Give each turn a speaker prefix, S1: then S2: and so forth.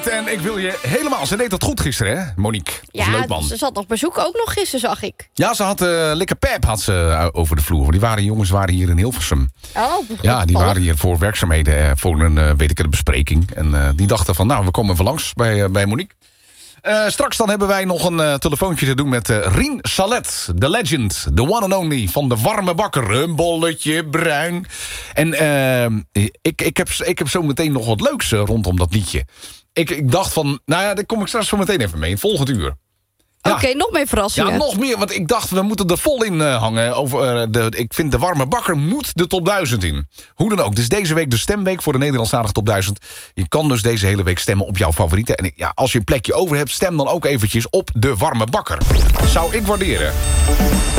S1: En ik wil je helemaal... Ze deed dat goed gisteren, hè, Monique? Dat is leuk, man.
S2: Ze zat op bezoek ook nog gisteren, zag ik.
S1: Ja, ze had lekker pep had ze, over de vloer. Die jongens waren hier in Hilversum.
S2: Oh,
S1: ja, die waren hier voor werkzaamheden, voor een bespreking. En die dachten van, nou, we komen even langs bij Monique. Straks dan hebben wij nog een telefoontje te doen met Rien Salet. De legend, the one and only, van de warme bakker. Een bolletje bruin. En ik heb zo meteen nog wat leuks rondom dat liedje. Ik dacht van, nou ja, daar kom ik straks zo meteen even mee. In volgend uur. Ja.
S2: Oké, nog meer verrassingen.
S1: Ja, nog meer, want ik dacht, we moeten er vol in hangen. Ik vind de warme bakker moet de top 1000 in. Hoe dan ook, dus deze week de stemweek voor de Nederlandstalige top 1000. Je kan dus deze hele week stemmen op jouw favorieten. En als je een plekje over hebt, stem dan ook eventjes op de warme bakker. Zou ik waarderen.